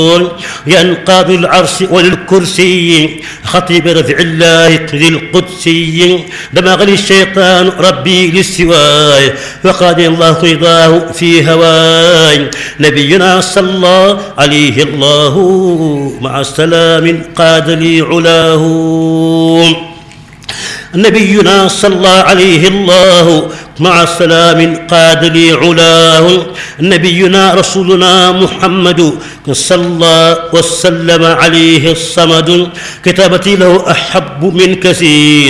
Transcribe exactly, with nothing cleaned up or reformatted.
ينقاد العرش والكرسي خطيب رفع الله ذي القدسي دمغ الشيطان ربي للسواي وقال الله رضاه في هواي نبينا صلى عليه الله مع السلام قاد لي علاه نبينا صلى عليه الله مع السلام قاد لي علاه نبينا رسولنا محمد صلى وسلم عليه الصمد كتابتي له أحب من كثير